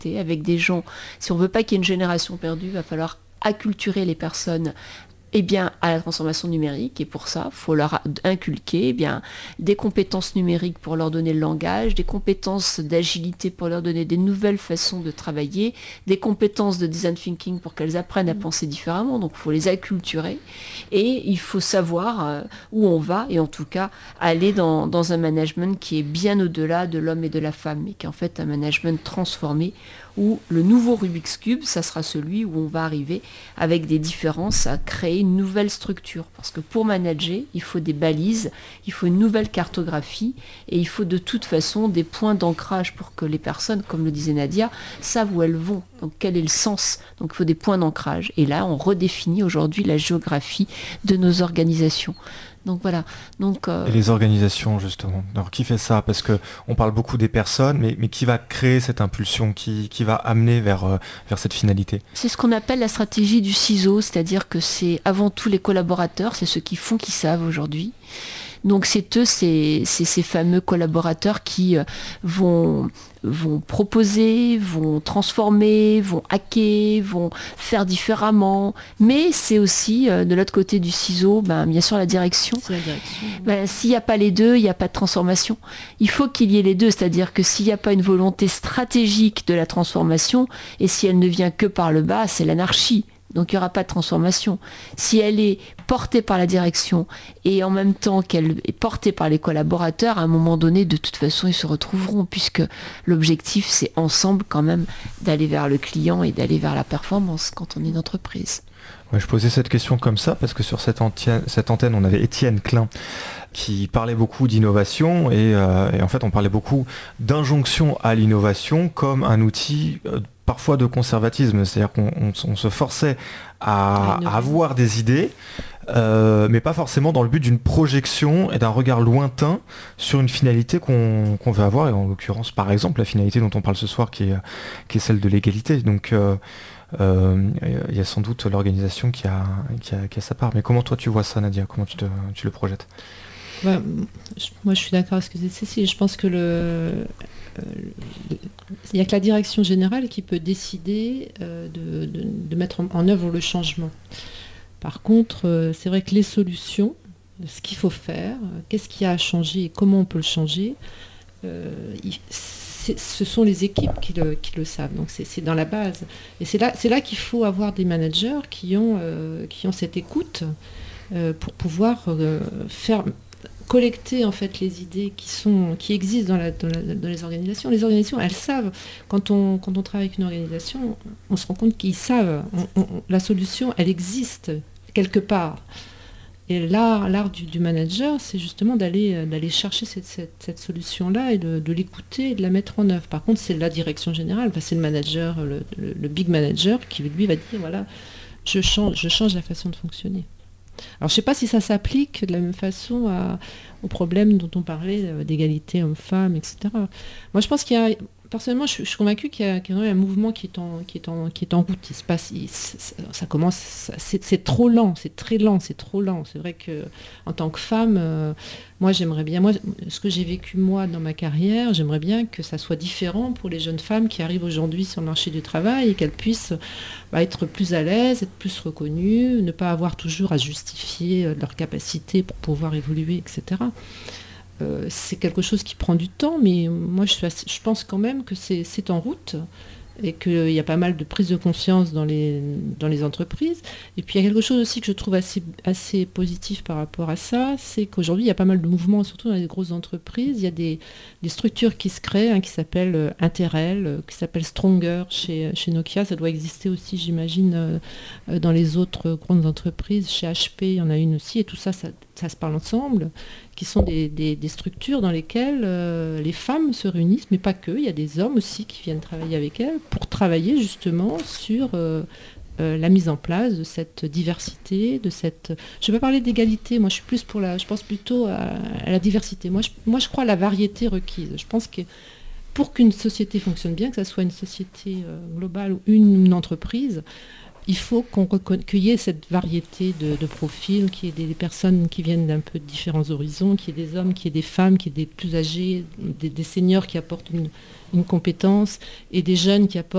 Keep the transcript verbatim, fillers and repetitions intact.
connecter avec des gens. Si on ne veut pas qu'il y ait une génération perdue, il va falloir acculturer les personnes eh bien, à la transformation numérique. Et pour ça, il faut leur inculquer eh bien, des compétences numériques pour leur donner le langage, des compétences d'agilité pour leur donner des nouvelles façons de travailler, des compétences de design thinking pour qu'elles apprennent à penser différemment. Donc, il faut les acculturer. Et il faut savoir euh, où on va et en tout cas aller dans, dans un management qui est bien au-delà de l'homme et de la femme, mais qui est en fait un management transformé où le nouveau Rubik's Cube, ça sera celui où on va arriver avec des différences à créer une nouvelle structure. Parce que pour manager, il faut des balises, il faut une nouvelle cartographie et il faut de toute façon des points d'ancrage pour que les personnes, comme le disait Nadia, savent où elles vont. Donc quel est le sens? Donc il faut des points d'ancrage. Et là, on redéfinit aujourd'hui la géographie de nos organisations. Donc voilà. Donc, euh... Et les organisations, justement. Alors, qui fait ça? Parce qu'on parle beaucoup des personnes, mais, mais qui va créer cette impulsion, qui, qui va amener vers, euh, vers cette finalité? C'est ce qu'on appelle la stratégie du ciseau, c'est-à-dire que c'est avant tout les collaborateurs, c'est ceux qui font qui savent aujourd'hui. Donc c'est eux, c'est, c'est ces fameux collaborateurs qui euh, vont, vont proposer, vont transformer, vont hacker, vont faire différemment. Mais c'est aussi, euh, de l'autre côté du ciseau, ben, bien sûr la direction. C'est la direction. Ben, s'il n'y a pas les deux, il n'y a pas de transformation. Il faut qu'il y ait les deux, c'est-à-dire que s'il n'y a pas une volonté stratégique de la transformation, et si elle ne vient que par le bas, c'est l'anarchie. Donc il n'y aura pas de transformation. Si elle est portée par la direction et en même temps qu'elle est portée par les collaborateurs, à un moment donné, de toute façon, ils se retrouveront puisque l'objectif, c'est ensemble quand même d'aller vers le client et d'aller vers la performance quand on est une entreprise. Ouais, je posais cette question comme ça parce que sur cette antenne, cette antenne on avait Étienne Klein qui parlait beaucoup d'innovation et, euh, et en fait on parlait beaucoup d'injonction à l'innovation comme un outil euh, parfois de conservatisme, c'est-à-dire qu'on on, on se forçait à, à avoir des idées, euh, mais pas forcément dans le but d'une projection et d'un regard lointain sur une finalité qu'on, qu'on veut avoir, et en l'occurrence par exemple la finalité dont on parle ce soir qui est, qui est celle de l'égalité. Donc euh, euh, y a sans doute l'organisation qui a, qui, a, qui a sa part. Mais comment toi tu vois ça, Nadia? Comment tu, te, tu le projettes? Ouais, moi je suis d'accord avec ce que disait Cécile. Je pense que le... il n'y a que la direction générale qui peut décider euh, de, de, de mettre en, en œuvre le changement. Par contre, euh, c'est vrai que les solutions, ce qu'il faut faire, euh, qu'est-ce qui a à changer et comment on peut le changer, euh, il, ce sont les équipes qui le, qui le savent. Donc c'est, c'est dans la base. Et c'est là, c'est là qu'il faut avoir des managers qui ont, euh, qui ont cette écoute euh, pour pouvoir euh, faire... collecter en fait les idées qui sont qui existent dans, la, dans, la, dans les organisations. Les organisations, elles savent, quand on, quand on travaille avec une organisation, on se rend compte qu'ils savent, on, on, la solution, elle existe quelque part. Et l'art, l'art du, du manager, c'est justement d'aller, d'aller chercher cette, cette, cette solution-là et de, de l'écouter et de la mettre en œuvre. Par contre, c'est la direction générale, enfin, c'est le manager, le, le, le big manager qui lui va dire, voilà, je change, je change la façon de fonctionner. Alors je ne sais pas si ça s'applique de la même façon à, aux problèmes dont on parlait, euh, d'égalité homme-femme, et cetera. Moi je pense qu'il y a, personnellement je, je suis convaincue qu'il y a, qu'il y a un mouvement qui est en, qui est en, qui est en route. Il se passe, il, ça commence, ça, c'est, c'est trop lent, c'est très lent, c'est trop lent. C'est vrai qu'en tant que femme, euh, moi j'aimerais bien, moi, ce que j'ai vécu moi dans ma carrière, j'aimerais bien que ça soit différent pour les jeunes femmes qui arrivent aujourd'hui sur le marché du travail et qu'elles puissent bah, être plus à l'aise, être plus reconnues, ne pas avoir toujours à justifier leur capacité pour pouvoir évoluer, et cetera. Euh, c'est quelque chose qui prend du temps, mais moi je, suis assez, je pense quand même que c'est, c'est en route et qu'il y a pas mal de prise de conscience dans les, dans les entreprises. Et puis il y a quelque chose aussi que je trouve assez, assez positif par rapport à ça, c'est qu'aujourd'hui il y a pas mal de mouvements, surtout dans les grosses entreprises. Il y a des, des structures qui se créent, hein, qui s'appellent euh, Interel, euh, qui s'appellent Stronger chez, chez Nokia. Ça doit exister aussi, j'imagine, euh, dans les autres grandes entreprises. Chez H P, il y en a une aussi. Et tout ça, ça, ça se parle ensemble, qui sont des, des, des structures dans lesquelles euh, les femmes se réunissent, mais pas que. Il y a des hommes aussi qui viennent travailler avec elles pour travailler justement sur euh, euh, la mise en place de cette diversité, de cette... Je ne vais pas parler d'égalité, moi je suis plus pour la... Je pense plutôt à, à la diversité. Moi je, moi je crois à la variété requise. Je pense que pour qu'une société fonctionne bien, que ce soit une société euh, globale ou une, une entreprise, Il faut qu'on reconna- qu'il y ait cette variété de, de profils, qu'il y ait des personnes qui viennent d'un peu de différents horizons, qu'il y ait des hommes, qu'il y ait des femmes, qu'il y ait des plus âgés, des, des seniors qui apportent une, une compétence et des jeunes qui apportent